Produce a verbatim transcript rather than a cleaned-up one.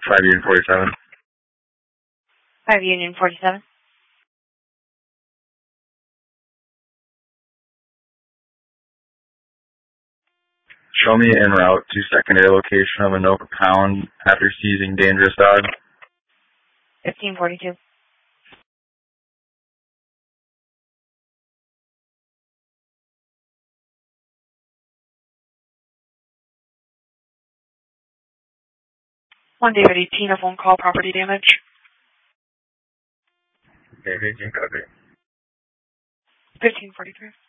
five Union forty-seven. five Union forty-seven. Show me en route to secondary location of Anoka Pound after seizing dangerous dog. fifteen forty-two. one David eighteen, a phone call, property damage. David eighteen, copy. fifteen forty-three.